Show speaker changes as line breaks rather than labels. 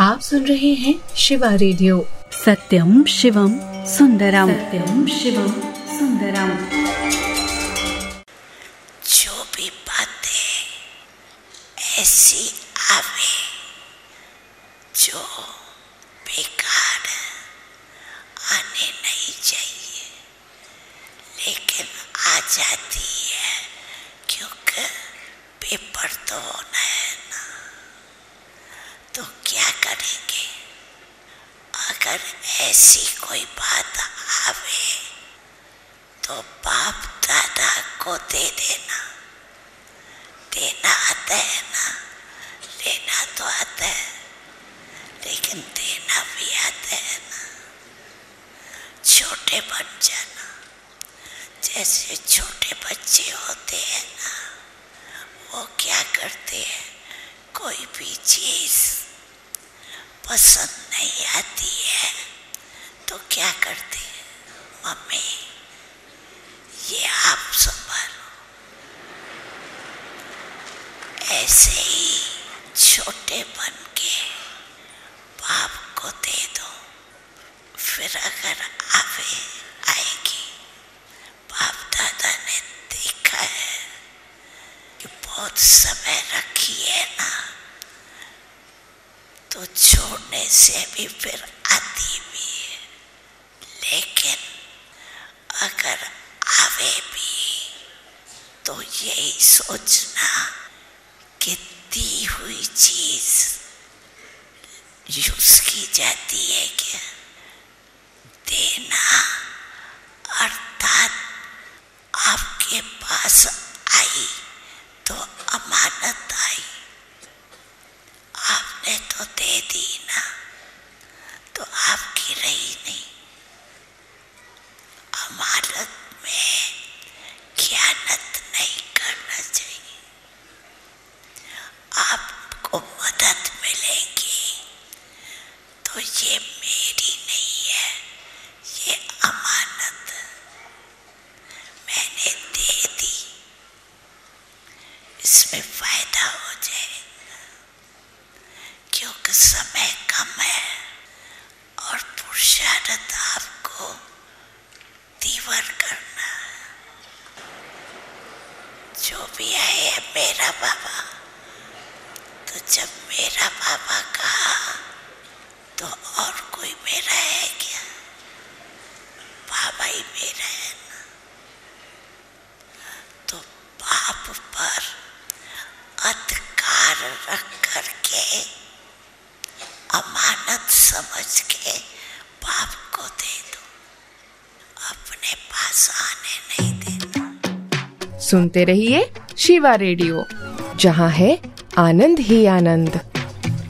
आप सुन रहे हैं शिवा रेडियो।
सत्यम शिवम सुंदरम, सत्यम शिवम सुंदरम।
जो भी बातें ऐसी आवे जो बेकार आने नहीं चाहिए, लेकिन आ जाती है क्योंकि पेपर तो होना है ना। तो क्या करेंगे? अगर ऐसी कोई बात आवे तो बाप दादा को दे देना। देना आता है ना, लेना तो आता है, लेकिन देना भी आता है ना। छोटे बन जाना, जैसे छोटे बच्चे होते हैं ना, वो क्या करते हैं, कोई भी चीज़ पसंद नहीं आती है तो क्या करते हैं, मम्मी ये आप संभालो। ऐसे ही छोटे बन के बाप को दे दो, फिर अगर आएगी। बाप दादा ने देखा है कि बहुत समय रखी है ना, तो छोड़ने से भी फिर आती भी है, लेकिन अगर आवे भी तो यही सोचना कि दी हुई चीज यूज की जाती है क्या। देना अर्थात आपके पास आई तो अमानत आई, आपने तो दे दी ना, तो आपकी रही नहीं। अमानत में खयानत नहीं करना चाहिए। आपको मदद मिलेगी तो ये मेरी नहीं है, ये अमानत मैंने दे दी, इसमें फायदा हो जाएगा। क्योंकि समय कम है और पुरुषार्थ आपको तीवर करना। जो भी आए है मेरा बाबा, तो जब मेरा बाबा कहा तो और कोई मेरा है क्या? बाबा ही मेरा है ना। तो बाप पर अधिकार रख करके, अमानत समझ के बाप को दे दो, अपने पास आने नहीं देना।
सुनते रहिए शिवा रेडियो, जहाँ है आनंद ही आनंद।